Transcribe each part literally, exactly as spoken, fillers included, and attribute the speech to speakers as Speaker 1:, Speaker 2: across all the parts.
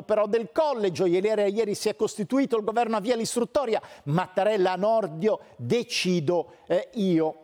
Speaker 1: però del Colle, gioielliere ieri si è costituito, il governo avvia l'istruttoria, Mattarella a Nordio, decido eh, io.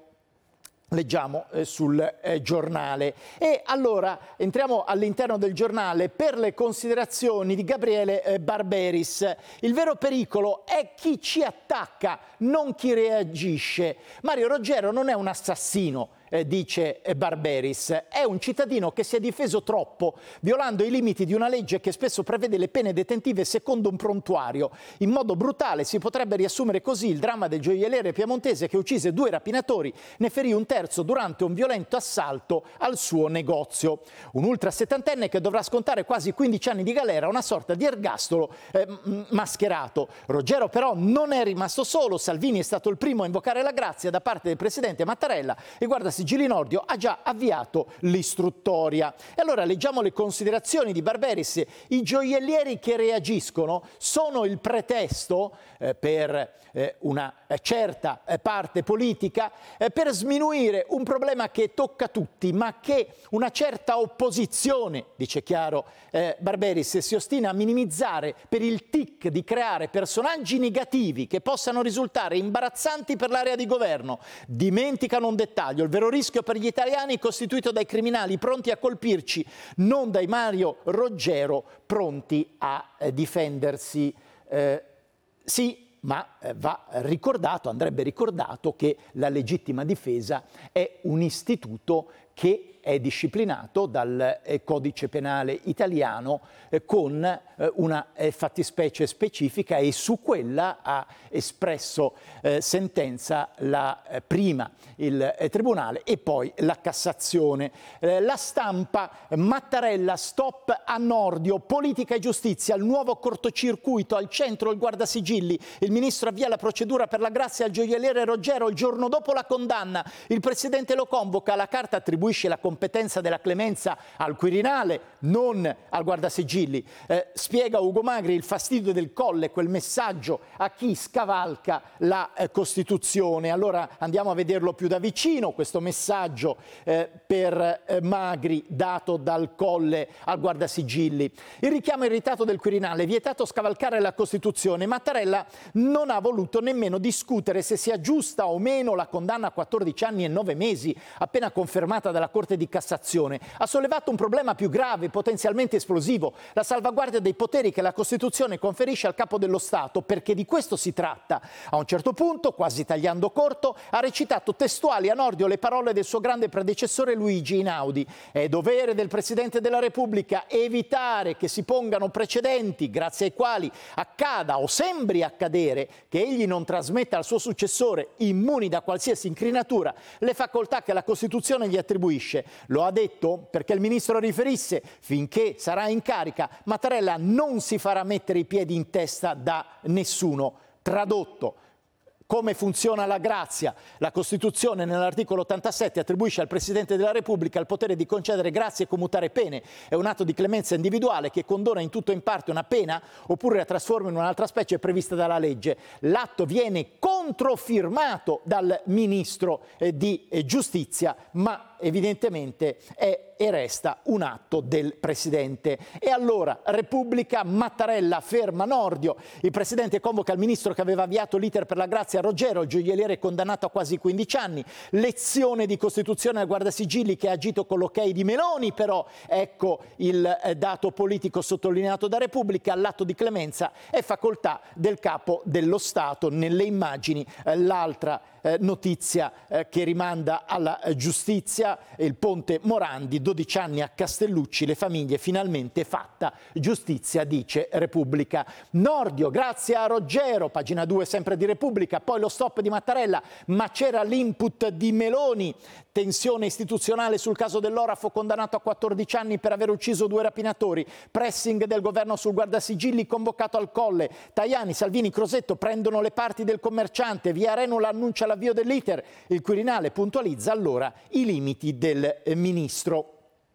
Speaker 1: Leggiamo eh, sul eh, giornale. E allora entriamo all'interno del giornale per le considerazioni di Gabriele eh, Barberis. Il vero pericolo è chi ci attacca, non chi reagisce. Mario Roggero non è un assassino, eh, dice eh, Barberis, è un cittadino che si è difeso troppo, violando i limiti di una legge che spesso prevede le pene detentive secondo un prontuario. In modo brutale si potrebbe riassumere così il dramma del gioielliere piemontese che uccise due rapinatori, ne ferì un terzo durante un violento assalto al suo negozio. Un ultra settantenne che dovrà scontare quasi quindici anni di galera, una sorta di ergastolo eh, mascherato. Roggero però non è rimasto solo, Salvini è stato il primo a invocare la grazia da parte del presidente Mattarella e Guardasigilli Nordio ha già avviato l'istruttoria. E allora leggiamo le considerazioni di Barberis. I gioiellieri che reagiscono sono il pretesto eh, per eh, una certa eh, parte politica eh, per sminuire un problema che tocca tutti, ma che una certa opposizione, dice chiaro eh, Barberis, si ostina a minimizzare per il tic di creare personaggi negativi che possano risultare imbarazzanti per l'area di governo. Dimenticano un dettaglio: il vero rischio per gli italiani è costituito dai criminali pronti a colpirci, non dai Mario Roggero pronti a eh, difendersi. Eh, sì, ma va ricordato, andrebbe ricordato che la legittima difesa è un istituto che è disciplinato dal codice penale italiano con una fattispecie specifica e su quella ha espresso sentenza la prima il tribunale e poi la Cassazione. La Stampa: Mattarella, stop a Nordio, politica e giustizia, il nuovo cortocircuito, al centro il Guardasigilli, il ministro avvia la procedura per la grazia al gioielliere Roggero il giorno dopo la condanna, il presidente lo convoca, la carta attribuisce la competenza della clemenza al Quirinale, non al Guardasigilli. Eh, spiega Ugo Magri il fastidio del Colle, quel messaggio a chi scavalca la eh, Costituzione. Allora andiamo a vederlo più da vicino, questo messaggio eh, per eh, Magri dato dal Colle al Guardasigilli. Il richiamo irritato del Quirinale: vietato scavalcare la Costituzione. Mattarella non ha voluto nemmeno discutere se sia giusta o meno la condanna a quattordici anni e nove mesi, appena confermata dalla Corte di Cassazione. Ha sollevato un problema più grave, potenzialmente esplosivo: la salvaguardia dei poteri che la Costituzione conferisce al capo dello Stato, perché di questo si tratta. A un certo punto, quasi tagliando corto, ha recitato testuali a Nordio le parole del suo grande predecessore Luigi Einaudi: è dovere del Presidente della Repubblica evitare che si pongano precedenti grazie ai quali accada o sembri accadere che egli non trasmetta al suo successore, immuni da qualsiasi incrinatura, le facoltà che la Costituzione gli attribuisce. Lo ha detto perché il ministro riferisse: finché sarà in carica Mattarella non si farà mettere i piedi in testa da nessuno. Tradotto: come funziona la grazia? La Costituzione nell'articolo ottantasette attribuisce al Presidente della Repubblica il potere di concedere grazie e commutare pene. È un atto di clemenza individuale che condona in tutto o in parte una pena oppure la trasforma in un'altra specie prevista dalla legge. L'atto viene controfirmato dal Ministro eh, di eh, Giustizia, ma evidentemente è e resta un atto del Presidente. E allora, Repubblica: Mattarella ferma Nordio, il Presidente convoca il Ministro che aveva avviato l'iter per la grazia a Roggero, il gioielliere condannato a quasi quindici anni, lezione di Costituzione al Guardasigilli che ha agito con l'ok di Meloni, però ecco il dato politico sottolineato da Repubblica: l'atto di clemenza è facoltà del Capo dello Stato. Nelle immagini eh, l'altra eh, notizia eh, che rimanda alla eh, giustizia, il ponte Morandi, dodici anni a Castellucci, le famiglie finalmente fatta giustizia, dice Repubblica. Nordio, grazie a Roggero, pagina due sempre di Repubblica, poi lo stop di Mattarella, ma c'era l'input di Meloni, tensione istituzionale sul caso dell'orafo condannato a quattordici anni per aver ucciso due rapinatori, pressing del governo sul Guardasigilli convocato al Colle, Tajani, Salvini, Crosetto prendono le parti del commerciante, via Renula annuncia l'avvio dell'iter, il Quirinale puntualizza allora i limiti del eh, ministro.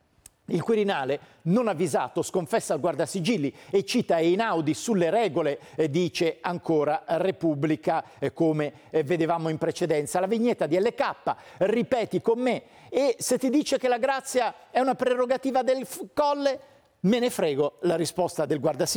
Speaker 1: Il Quirinale, non avvisato, sconfessa il Guardasigilli e cita Einaudi sulle regole, eh, dice ancora Repubblica, eh, come eh, vedevamo in precedenza. La vignetta di L K, ripeti con me, e se ti dice che la grazia è una prerogativa del Colle, me ne frego, la risposta del Guardasigilli.